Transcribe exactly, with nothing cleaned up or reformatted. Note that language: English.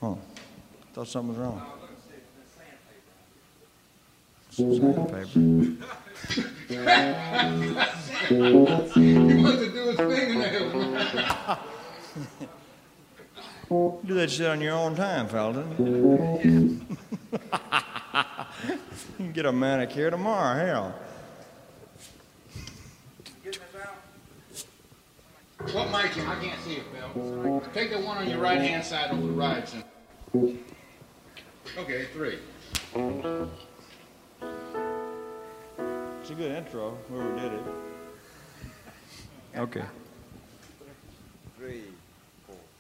Huh. Thought something was wrong. Sandpaper. He wants to do his fingernails. Do that shit on your own time, Felton. You can get a manicure tomorrow, hell. What mic? I can't see it, Phil. Take the one on your right hand side over the right side. Okay, three. It's a good intro, whoever did it. Okay.